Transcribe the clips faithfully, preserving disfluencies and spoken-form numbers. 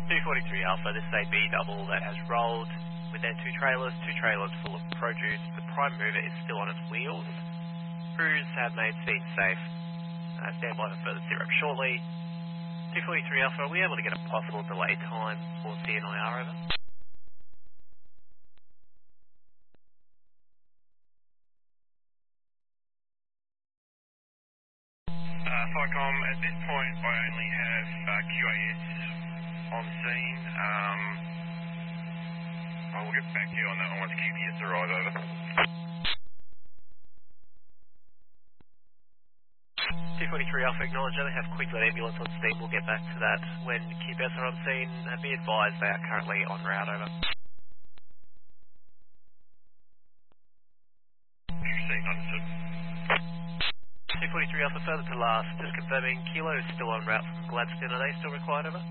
two forty-three Alpha, this is a B double that has rolled with their two trailers, two trailers full of produce. The prime mover is still on its wheels. Crews have made speed safe. Uh, stand by for further syrup shortly. two forty-three Alpha, are we able to get a possible delay time for C N I R over? Uh, FICOM, at this point I only have uh, Q A S on scene. Um, I will get back to you on that one once Q P S arrive, over. two forty-three Alpha, acknowledge that. They have quick lead ambulance on scene. We'll get back to that when Q P S are on scene. Uh, be advised they are currently en route, over. Received, understood. two forty-three Alpha, further to last. Just confirming, Kilo is still en route from Gladstone. Are they still required, over?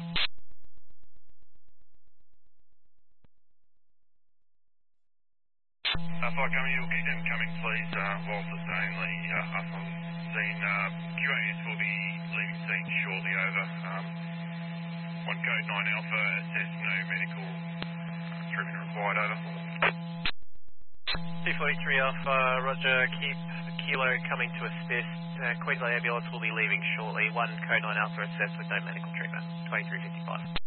Uh, FICOM, you'll keep them coming, please, uh, whilst it's only uh, us on scene. Uh, Q A S will be leaving scene shortly, over. Um, one code nine Alpha, assess no medical treatment required, over. two forty-three Alpha, roger, keep Kilo coming to assist. Uh, Queensland Ambulance will be leaving shortly. one code nine Alpha assessed with no medical treatment. twenty-three fifty-five.